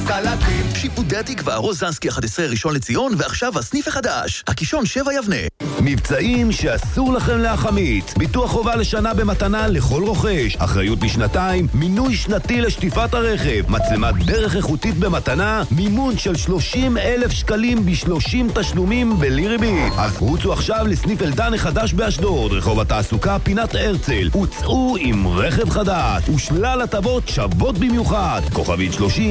קלטים. שיפודי התקווה, רוזנסקי 11 ראשון לציון, ועכשיו הסניף החדש, הקישון 7 יבנה. מבצעים שאסור לכם להחמיץ. ביטוח חובה לשנה במתנה לכל רוכש, אחריות לשנתיים, מינוי שנתי לשטיפת הרכב, מצלמת דרך איכותית במתנה, מימון של 30,000 שקלים ב30 תשלומים בלי ריבית. אז רוצו עכשיו לסניף אלדן החדש באשדוד, רחוב התעסוקה פינת הרצל, וצאו עם רכב חדש ושלל הטבות שוות במיוחד. כוכבית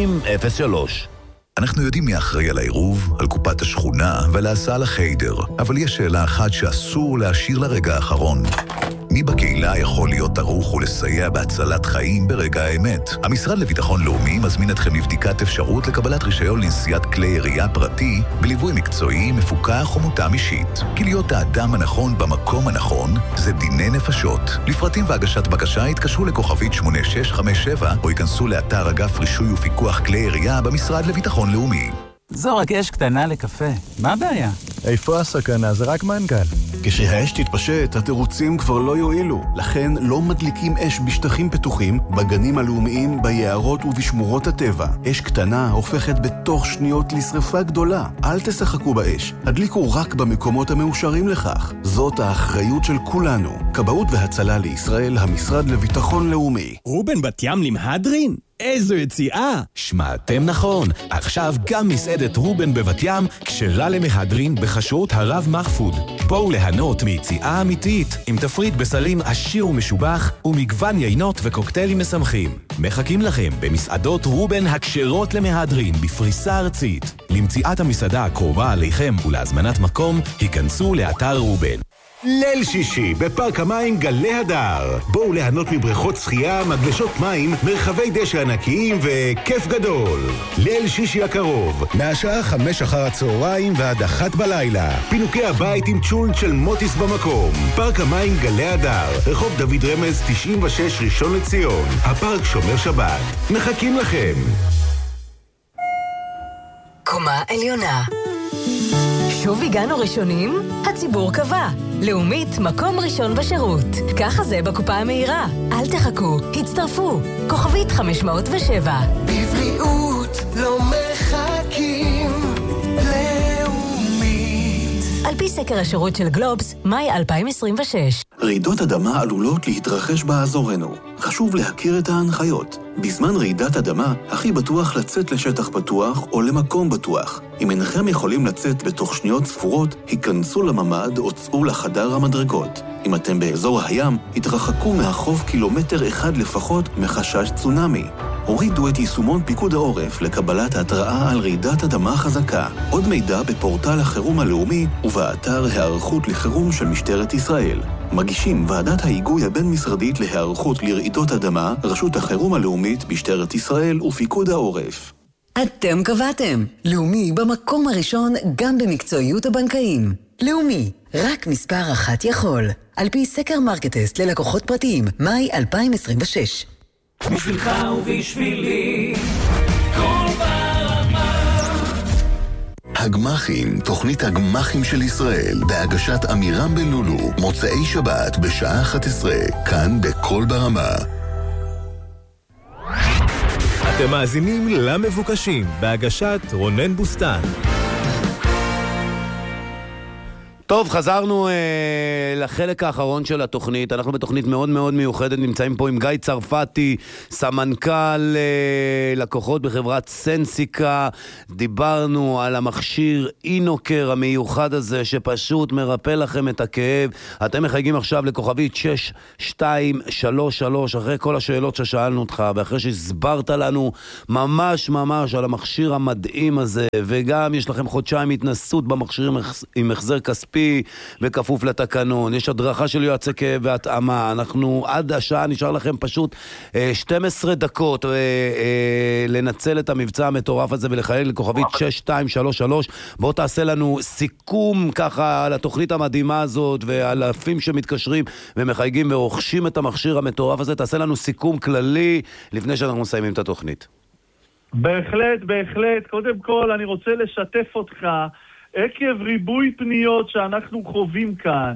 3003. אנחנו יודעים מי אחראי על העירוב, על קופת השכונה ועל ההסעה לחיידר, אבל יש שאלה אחת שאסור להשאיר לרגע האחרון. מי בקהילה יכול להיות ערוך ולסייע בהצלת חיים ברגע האמת? המשרד לביטחון לאומי מזמין אתכם לבדיקת אפשרות לקבלת רישיון לנסיעת כלי ירייה פרטי בליווי מקצועי, מפוקח ומותאם אישית. כי להיות האדם הנכון במקום הנכון זה דיני נפשות. לפרטים והגשת בקשה התקשרו לכוכבית 8657 או ייכנסו לאתר אגף רישוי ופיקוח כלי ירייה במשרד לביטחון לאומי. זו רק אש קטנה לקפה. מה הבעיה? איפה הסכנה? זה רק מנגל. כשהאש תתפשט, התירוצים כבר לא יועילו. לכן לא מדליקים אש בשטחים פתוחים, בגנים הלאומיים, ביערות ובשמורות הטבע. אש קטנה הופכת בתוך שניות לשריפה גדולה. אל תשחקו באש. הדליקו רק במקומות המאושרים לכך. זאת האחריות של כולנו. כבאות והצלה לישראל, המשרד לביטחון לאומי. רובן בת ים למהדרין? איזו יציאה! שמעתם נכון, עכשיו גם מסעדת רובן בבת ים כשרה למהדרין בחשות הרב מחפוד. בואו ליהנות מיציאה אמיתית עם תפריט בסלים עשיר ומשובח ומגוון יינות וקוקטיילים משמחים. מחכים לכם במסעדות רובן הכשרות למהדרין בפריסה ארצית. למציאת המסעדה הקרובה עליכם ולהזמנת מקום, היכנסו לאתר רובן. ליל שישי בפארק המים גלי הדר. בואו ליהנות מבריכות שחייה, מגלשות מים, מרחבי דשא ענקיים וכיף גדול. ליל שישי הקרוב, מהשעה 5 אחר הצהריים ועד 1 בלילה. פינוקי הבית עם צ'ולנט של מוטיס במקום. פארק המים גלי הדר, רחוב דוד רמז 96 ראשון לציון. הפארק שומר שבת. מחכים לכם. קומה עליונה. שוב הגענו ראשונים? הציבור קבע. לאומית, מקום ראשון בשירות. ככה זה בקופה המהירה. אל תחכו, הצטרפו. כוכבית 507. בבריאות לא מחכים. לאומית. על פי סקר השירות של גלובס, מאי 2026. רעידות אדמה עלולות להתרחש באזורנו. חשוב להכיר את ההנחיות. בזמן רעידת אדמה, הכי בטוח לצאת לשטח פתוח או למקום בטוח. אם אינכם יכולים לצאת בתוך שניות ספורות, היכנסו לממד או צאו לחדר המדרגות. אם אתם באזור הים, התרחקו מהחוף קילומטר אחד לפחות מחשש צונאמי. הורידו את יישומון פיקוד העורף לקבלת ההתראה על רעידת אדמה חזקה. עוד מידע בפורטל החירום הלאומי ובאתר הערכות לחירום של משטרת ישראל. מגישים ועדת ההיגוי הבין-משרדית להיערכות לרעידות אדמה, רשות החירום הלאומית, משטרת ישראל ופיקוד העורף. אתם קבעתם. לאומי במקום הראשון גם במקצועיות הבנקאים. לאומי, רק מספר אחת יכול. על פי סקר מרקטסט ללקוחות פרטיים, מאי 2026. בשבילך ובשבילי, כל ברמה. הגמחים, תוכנית הגמחים של ישראל, בהגשת אמירם בלולו, מוצאי שבת בשעה 11, כאן בכל ברמה. אתם מאזינים למבוקשים, בהגשת רונן בוסטן. טוב, חזרנו לחלק האחרון של התוכנית. אנחנו בתוכנית מאוד מאוד מיוחדת, נמצאים פה עם גיא צרפתי, סמנכ"ל לקוחות בחברת סנסיקה. דיברנו על המכשיר אינוקר המיוחד הזה שפשוט מרפא לכם את הכאב. אתם מחייגים עכשיו לכוכבית 6233 אחרי כל השאלות ששאלנו אותך, ואחרי שהסברת לנו ממש ממש על המכשיר המדהים הזה, וגם יש לכם חודשיים התנסות במכשיר עם החזר כספי וכפוף לתקנון, יש הדרכה של יועצי כאב והתאמה. אנחנו עד השעה נשאר לכם פשוט 12 דקות לנצל את המבצע המטורף הזה ולחייג לכוכבית 6233. בוא תעשה לנו סיכום ככה על התוכנית המדהימה הזאת ועל אלפים שמתקשרים ומחייגים ורוכשים את המכשיר המטורף הזה. תעשה לנו סיכום כללי לפני שאנחנו מסיימים את התוכנית. בהחלט, בהחלט. קודם כל אני רוצה לשתף אותך עקב ריבוי פניות שאנחנו חווים כאן,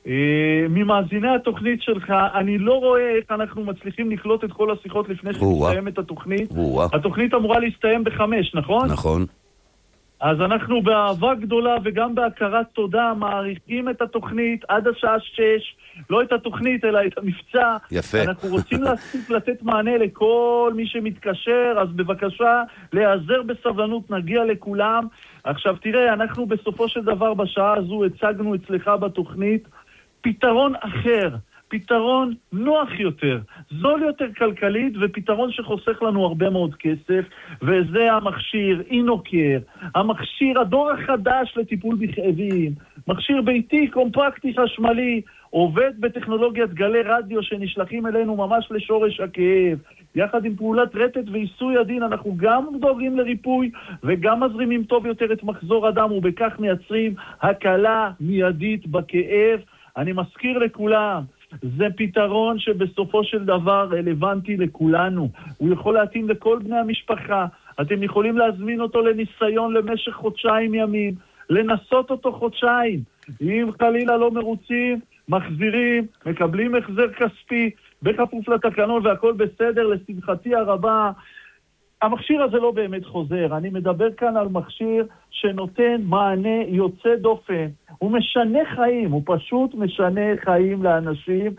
ממאזיני התוכנית שלך, אני לא רואה איך אנחנו מצליחים לקלוט את כל השיחות לפני שנסיים את התוכנית. התוכנית אמורה להסתיים ב-5, נכון? נכון. אז אנחנו באהבה גדולה וגם בהכרת תודה מעריכים את התוכנית עד השעה 6, לא את התוכנית אלא את המבצע. יפה. אנחנו רוצים להספיק לתת מענה לכל מי שמתקשר, אז בבקשה להיעזר בסבלנות, נגיע לכולם. עכשיו תראה, אנחנו בסופו של דבר בשעה הזו הצגנו אצלך בתוכנית פתרון אחר, פתרון נוח יותר, זול יותר כלכלית, ופתרון שחוסך לנו הרבה מאוד כסף, וזה המכשיר אינוקר, המכשיר הדור החדש לטיפול בכאבים, מכשיר ביתי, קומפקטי, חשמלי, עובד בטכנולוגיית גלי רדיו שנשלחים אלינו ממש לשורש הכאב. יחד עם פעולת רטט ועיסוי הדין אנחנו גם דואגים לריפוי וגם מזרימים טוב יותר את מחזור הדם, ובכך מייצרים הקלה מיידית בכאב. אני מזכיר לכולם, זה פתרון שבסופו של דבר רלוונטי לכולנו. הוא יכול להתאים לכל בני המשפחה. אתם יכולים להזמין אותו לניסיון למשך חודשיים ימים, לנסות אותו חודשיים. אם חלילה לא מרוצים, מחזירים, מקבלים החזר כספי, בכפוף לתקנון והכל בסדר. לשמחתי הרבה, המכשיר הזה לא באמת חוזר. אני מדבר כאן על מכשיר שנותן מענה יוצא דופן. הוא משנה חיים, הוא פשוט משנה חיים לאנשים,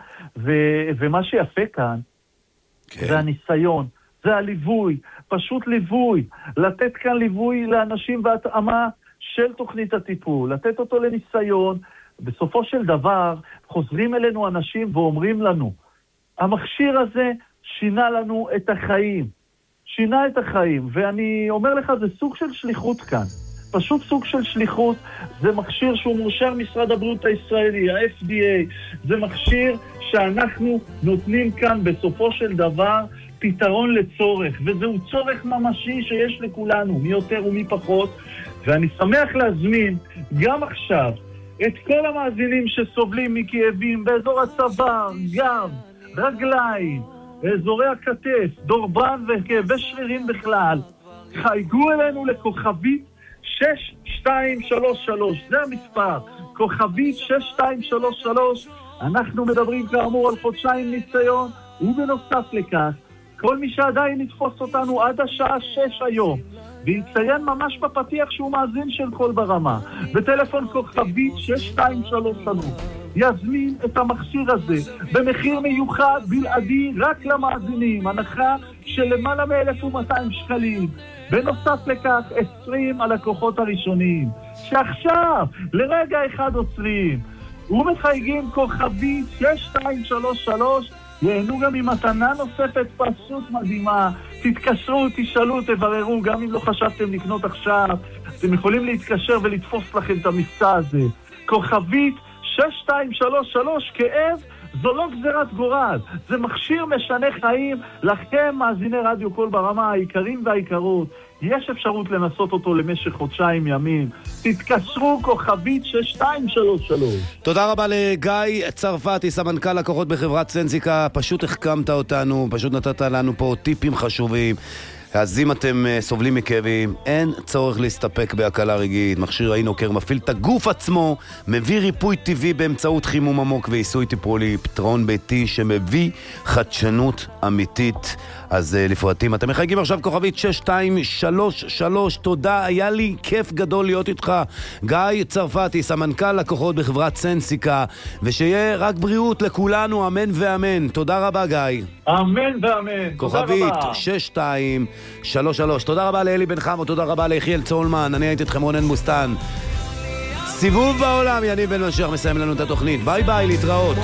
ומה שיפה כאן, כן. זה הניסיון, זה הליווי, פשוט ליווי. לתת כאן ליווי לאנשים והתאמה של תוכנית הטיפול, לתת אותו לניסיון. בסופו של דבר חוזרים אלינו אנשים ואומרים לנו, המכשיר הזה שינה לנו את החיים, שינה את החיים, ואני אומר לך, זה סוג של שליחות כאן, פשוט סוג של שליחות. זה מכשיר שהוא מאושר משרד הבריאות הישראלי, ה-FDA, זה מכשיר שאנחנו נותנים כאן בסופו של דבר פתרון לצורך, וזהו צורך ממשי שיש לכולנו, מי יותר ומי פחות, ואני שמח להזמין גם עכשיו את כל המאזינים שסובלים מכאבים באזור הצוואר, גב, רגליים, אזורי הכתף, דורבן וכאבי שרירים בכלל. חייגו אלינו לכוכבית 6233, זה המספר, כוכבית 6233. אנחנו מדברים כאמור על חודשיים ניסיון, ובנוסף לכך, כל מי שעדיין יתפוס אותנו עד השעה 6 היום, ויציין ממש בפתיח שהוא מאזין של קול ברמה, בטלפון כוכבית 6233, יזמין את המכשיר הזה במחיר מיוחד בלעדי רק למאזינים, הנחה של למעלה מ-1,200 שקלים. בנוסף לכך 20 הלקוחות הראשונים שעכשיו לרגע אחד עוצרים ומחייגים כוכבית 6233, יהנו גם עם מתנה נוספת פשוט מדהימה. תתקשרו, תשאלו, תבררו, גם אם לא חשבתם לקנות עכשיו, אתם יכולים להתקשר ולתפוס לכם את המבצע הזה. כוכבית 6233, כאב זו לא גזירת גורל, זה מכשיר משנה חיים. לכם מאזיני רדיו קול ברמה העיקרים והעיקרות, יש אפשרות לנסות אותו למשך חודשיים ימים. תתקשרו כוכבית 6233. תודה רבה לגיא צרפתי, סמנכ"ל לקוחות בחברת סנסיקה. פשוט החכמת אותנו, פשוט נתת לנו פה טיפים חשובים. אז אם אתם סובלים מכאבים, אין צורך להסתפק בהקלה רגעית. מכשיר האינוקר מפעיל את הגוף עצמו, מביא ריפוי טבעי באמצעות חימום עמוק ועיסוי טיפולי, פתרון ביתי שמביא חדשנות אמיתית. אז לפרטים, אתם מחייגים עכשיו כוכבית 6233. תודה, היה לי כיף גדול להיות איתך. גיא צרפתי, סמנכ"ל לקוחות בחברת סנסיקה, ושיהיה רק בריאות לכולנו, אמן ואמן. תודה רבה גיא. אמן ואמן. כוכבית 6233. תודה רבה לאלי בן חמו, תודה רבה ליחיאל צולמן. אני הייתי אתכם רונן בוסטן. סיבוב בעולם, יניב בן משיח מסיים לנו את התוכנית. ביי ביי, להתראות.